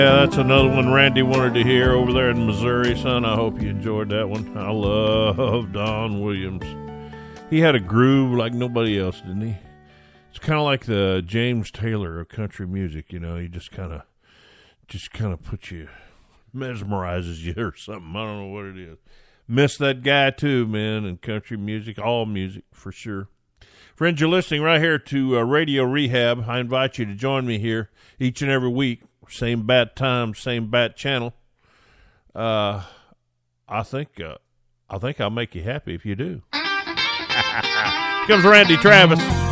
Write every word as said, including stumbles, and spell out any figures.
Yeah, that's another one Randy wanted to hear over there in Missouri, son. I hope you enjoyed that one. I love Don Williams. He had a groove like nobody else, didn't he? It's kind of like the James Taylor of country music, you know. He just kind of, just kind of puts you, mesmerizes you or something. I don't know what it is. Miss that guy too, man, in country music, all music for sure. Friends, you're listening right here to uh, Radio Rehab. I invite you to join me here each and every week. Same bat time, same bat channel. Uh, I think uh, I think I'll make you happy if you do. Comes Randy Travis.